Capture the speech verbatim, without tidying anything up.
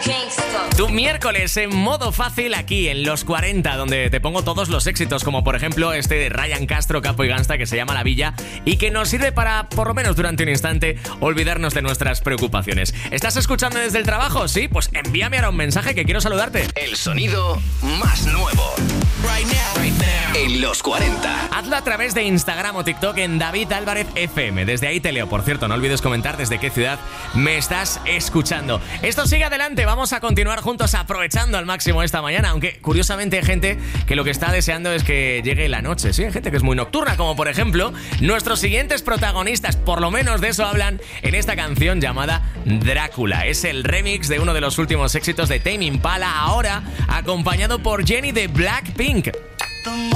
Tu miércoles en modo fácil aquí en Los cuarenta, donde te pongo todos los éxitos, como por ejemplo este de Ryan Castro, Capo y Gangsta, que se llama La Villa y que nos sirve para, por lo menos durante un instante, olvidarnos de nuestras preocupaciones. ¿Estás escuchando desde el trabajo? Sí, pues envíame ahora un mensaje que quiero saludarte. El sonido más nuevo right now, right now. En Los cuarenta. Hazlo a través de Instagram o TikTok en David Álvarez F M. Desde ahí te leo. Por cierto, no olvides comentar desde qué ciudad me estás escuchando. Esto sigue adelante. Vamos a continuar juntos aprovechando al máximo esta mañana. Aunque curiosamente hay gente que lo que está deseando es que llegue la noche. Sí, hay gente que es muy nocturna, como por ejemplo nuestros siguientes protagonistas. Por lo menos de eso hablan en esta canción llamada Drácula. Es el remix de uno de los últimos éxitos de Tame Impala, ahora acompañado por Jennie de Blackpink.